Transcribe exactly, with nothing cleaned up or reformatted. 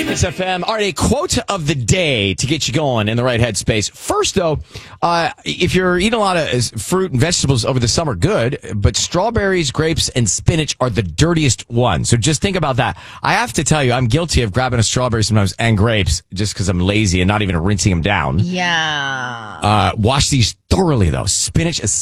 X F M. All right, a quote of the day to get you going in the right headspace. First, though, uh, if you're eating a lot of fruit and vegetables over the summer, good. But strawberries, grapes, and spinach are the dirtiest ones. So just think about that. I have to tell you, I'm guilty of grabbing a strawberry sometimes and grapes just because I'm lazy and not even rinsing them down. Yeah. Uh, wash these thoroughly, though. Spinach,